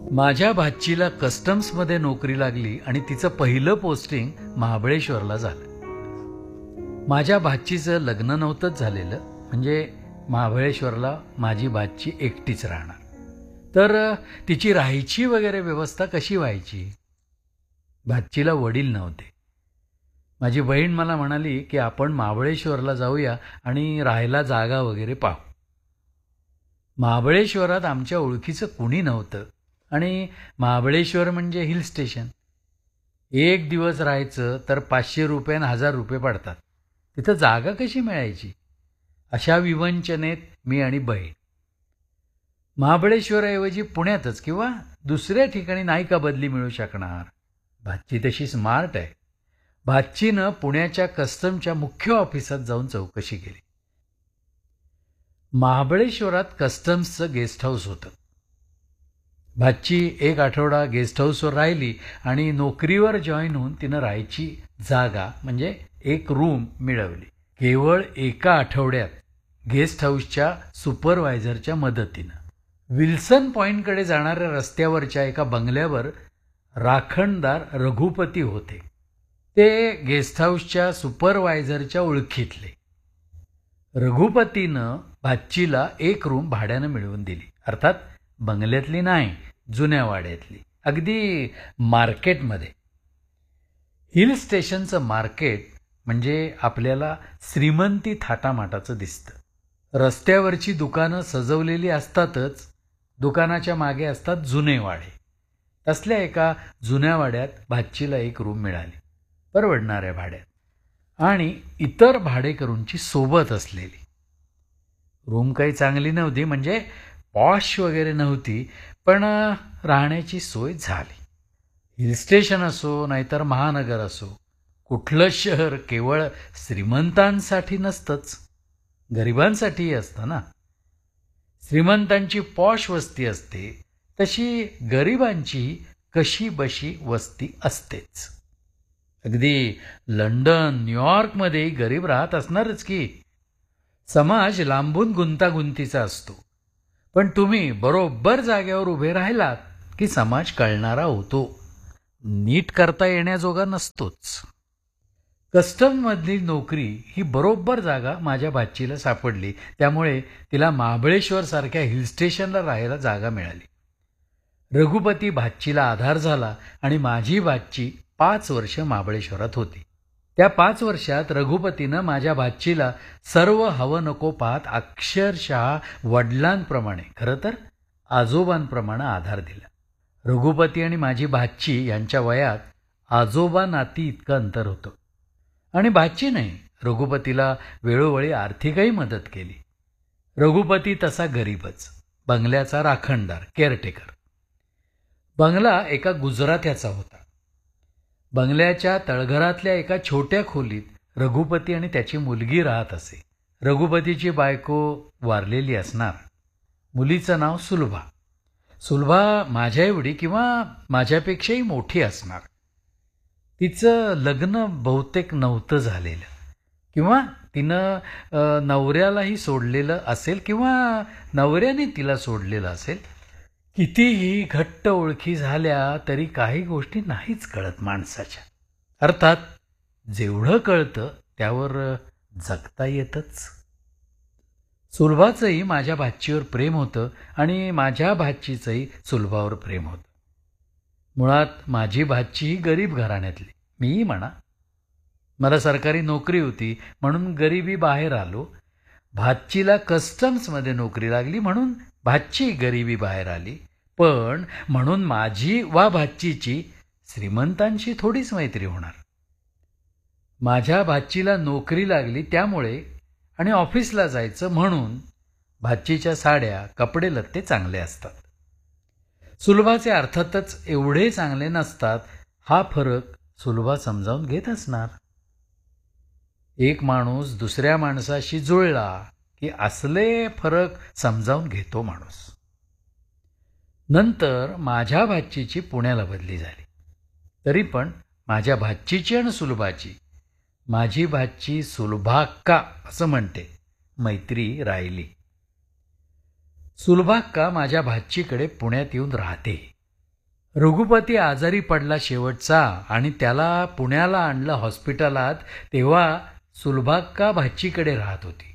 माझ्या भाचीला कस्टम्समध्ये नोकरी लागली आणि तिचं पहिलं पोस्टिंग महाबळेश्वरला झालं. माझ्या भाचीचं लग्न नव्हतंच झालेलं, म्हणजे महाबळेश्वरला माझी भाची एकटीच राहणार. तर तिची राहायची वगैरे व्यवस्था कशी व्हायची? भाचीला वडील नव्हते. माझी बहीण मला म्हणाली की आपण महाबळेश्वरला जाऊया आणि राहायला जागा वगैरे पाहू. महाबळेश्वरात आमच्या ओळखीचं कुणी नव्हतं आणि महाबळेश्वर म्हणजे हिल स्टेशन. एक दिवस राहायचं तर 500 रुपये आणि 1000 रुपये पडतात. तिथं जागा कशी मिळायची? अशा विवंचनेत मी आणि बहीण महाबळेश्वराऐवजी पुण्यातच किंवा दुसऱ्या ठिकाणी नाही का बदली मिळू शकणार? भाची तशी स्मार्ट आहे. भाचीनं पुण्याच्या कस्टमच्या मुख्य ऑफिसात जाऊन चौकशी केली. महाबळेश्वरात कस्टम्सचं गेस्ट हाऊस होतं. भाची एक आठवडा गेस्ट हाऊसवर राहिली आणि नोकरीवर जॉईन होऊन तिनं राहायची जागा म्हणजे एक रूम मिळवली. केवळ एका आठवड्यात गेस्ट हाऊसच्या सुपरवायझरच्या मदतीनं. विल्सन पॉइंटकडे जाणाऱ्या रस्त्यावरच्या एका बंगल्यावर राखणदार रघुपती होते. ते गेस्ट हाऊसच्या सुपरवायझरच्या ओळखीतले. रघुपतीनं भाचीला एक रूम भाड्यानं मिळवून दिली. अर्थात बंगल्यातली नाही, जुन्या वाड्यातली, अगदी मार्केटमध्ये. हिल स्टेशनचं मार्केट म्हणजे आपल्याला श्रीमंती थाटामाटाचं दिसतं. रस्त्यावरची दुकानं सजवलेली असतातच, दुकानाच्या मागे असतात जुने वाडे. तसल्या एका जुन्या वाड्यात भाचीला एक रूम मिळाली, परवडणाऱ्या भाड्यात आणि इतर भाडेकरूंची सोबत असलेली. रूम काही चांगली नव्हती, म्हणजे पॉश वगैरे नव्हती, पण राहण्याची सोय झाली. हिल स्टेशन असो नाहीतर महानगर असो, कुठलं शहर केवळ श्रीमंतांसाठी नसतंच, गरिबांसाठीही असतं ना. श्रीमंतांची पॉश वस्ती असते, तशी गरिबांची कशी बशी वस्ती असतेच. अगदी लंडन, न्यूयॉर्कमध्ये गरीब राहत असणारच की. समाज लांबून गुंतागुंतीचा असतो, पण तुम्ही बरोबर जागेवर उभे राहिलात की समाज कळणारा होतो, नीट करता येण्याजोगा नसतोच. कस्टममधली नोकरी ही बरोबर जागा माझ्या भाचीला सापडली, त्यामुळे तिला महाबळेश्वरसारख्या हिल स्टेशनला राहायला जागा मिळाली. रघुपती भाचीला आधार झाला आणि माझी भाची 5 वर्ष महाबळेश्वरात होती. त्या 5 वर्षात रघुपतीनं माझ्या भाचीला सर्व हवं नको पाहत अक्षरशः वडिलांप्रमाणे, खरं तर आजोबांप्रमाणे आधार दिला. रघुपती आणि माझी भाची यांच्या वयात आजोबा नाती इतकं अंतर होतं. आणि भाची नाही, रघुपतीला वेळोवेळी आर्थिकही मदत केली. रघुपती तसा गरीबच, बंगल्याचा राखणदार, केअरटेकर. बंगला एका गुजरात्याचा होता. बंगल्याच्या तळघरातल्या एका छोट्या खोलीत रघुपती आणि त्याची मुलगी राहत असे. रघुपतीची बायको वारलेली असणार. मुलीचं नाव सुलभा. सुलभा माझ्या एवढी किंवा माझ्यापेक्षाही मोठी असणार. तिचं लग्न बहुतेक नव्हतं झालेलं, किंवा तिनं नवऱ्यालाही सोडलेलं असेल किंवा नवऱ्याने तिला सोडलेलं असेल. कितीही घट्ट ओळखी झाल्या तरी काही गोष्टी नाहीच कळत माणसाच्या. अर्थात जेवढं कळतं त्यावर जगता येतच. सुलभाचंही माझ्या भाचीवर प्रेम होतं आणि माझ्या भाचीचंही सुलभावर प्रेम होतं. मुळात माझी भाची ही गरीब घराण्यातली, मीही म्हणा. मला सरकारी नोकरी होती म्हणून गरिबी बाहेर आलो. भाचीला कस्टम्समध्ये नोकरी लागली म्हणून भाची गरिबी बाहेर आली. पण म्हणून माझी वा भाचीची श्रीमंतांशी थोडीच मैत्री होणार. माझ्या भाचीला नोकरी लागली त्यामुळे आणि ऑफिसला जायचं म्हणून भाचीच्या साड्या, कपडे लत्ते चांगले असतात. सुलभाचे अर्थातच एवढे चांगले नसतात. हा फरक सुलभा समजावून घेत असणार. एक माणूस दुसऱ्या माणसाशी जुळला की असले फरक समजावून घेतो माणूस. नंतर माझ्या भाचीची पुण्याला बदली झाली. तरी पण माझ्या भाचीची आणि सुलभाची, माझी भाची सुलभाक्का असं म्हणते, मैत्री राहिली. सुलभाक्का माझ्या भाचीकडे पुण्यात येऊन राहते. रघुपती आजारी पडला शेवटचा आणि त्याला पुण्याला आणलं हॉस्पिटलात. तेव्हा सुलभाक्का भाचीकडे राहत होती.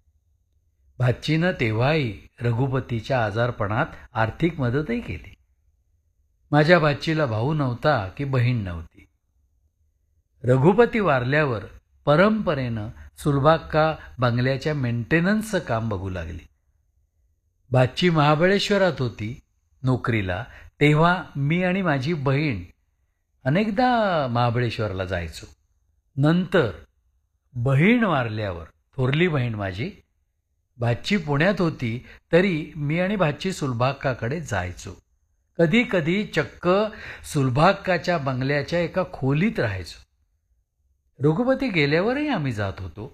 भाचीनं तेव्हाही रघुपतीच्या आजारपणात आर्थिक मदतही केली. माझ्या भाचीला भाऊ नव्हता की बहीण नव्हती. रघुपती वारल्यावर परंपरेनं सुलभाक्का बंगल्याच्या मेंटेनन्सचं काम बघू लागली. भाची महाबळेश्वरात होती नोकरीला. तेव्हा मी आणि माझी बहीण अनेकदा महाबळेश्वरला जायचो. नंतर बहीण वारल्यावर, थोरली बहीण माझी, भाची पुण्यात होती तरी मी आणि भाची सुलभाक्काकडे जायचो. कधी कधी चक्क सुलभाक्काच्या बंगल्याच्या एका खोलीत राहायचो. रघुपती गेल्यावरही आम्ही जात होतो.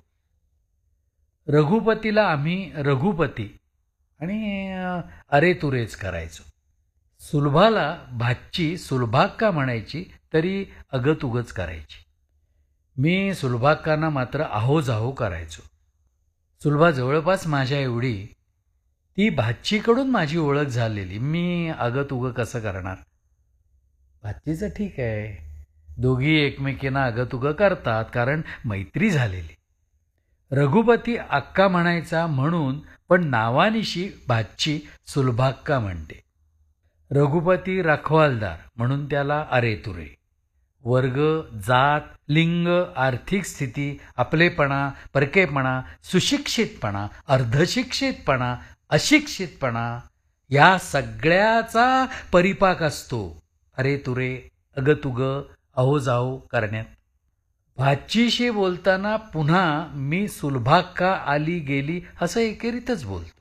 रघुपतीला आम्ही रघुपती आणि अरे तुरेच करायचो. सुलभाला भाची सुलभाक्का म्हणायची तरी अगतुगच करायची. मी सुलभाक्कांना मात्र आहोजाहो करायचो. सुलभा जवळपास माझ्या एवढी. ती भाचीकडून माझी ओळख झालेली. मी अगतुगं कसं करणार? भाचीचं ठीक आहे, दोघी एकमेकींना अगतुगं करतात कारण मैत्री झालेली. रघुपती अक्का म्हणायचा म्हणून, पण नावानिशी भाची सुलभाक्का म्हणते. रघुपती रखवालदार म्हणून त्याला अरे तुरे. वर्ग, जात, लिंग, आर्थिक स्थिती, आपलेपणा, परकेपणा, सुशिक्षितपणा, अर्धशिक्षितपणा, अशिक्षितपणा या सगळ्याचा परिपाक असतो अरे तुरे, अगतुग, अहोजाहो करण्यात. भाचीशी बोलताना पुन्हा मी सुलभाक्का आली गेली असं एकेरीतच बोलतो.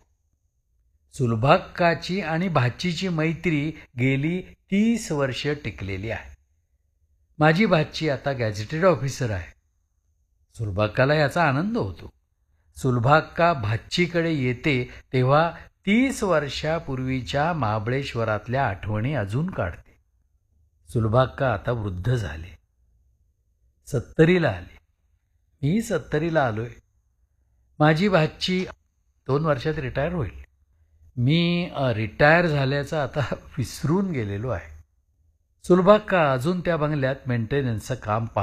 सुलभाक्काची आणि भाचीची मैत्री गेली 30 वर्ष टिकलेली आहे. माझी भाची आता गॅझेटेड ऑफिसर आहे. सुलभाक्काला याचा आनंद होतो. सुलभाक्का भाचीकडे येते तेव्हा 30 वर्षापूर्वीच्या महाबळेश्वरातल्या आठवणी अजून काढते. सुलभाक्का आता वृद्ध झाले, 70ला आली. मी 70ला आलोय. माझी भाची 2 वर्षात रिटायर होईल. मी रिटायर झाल्याचं आता विसरून गेलेलो आहे. सुलभाक्का अजून त्या बंगल्यात मेंटेनन्सचं काम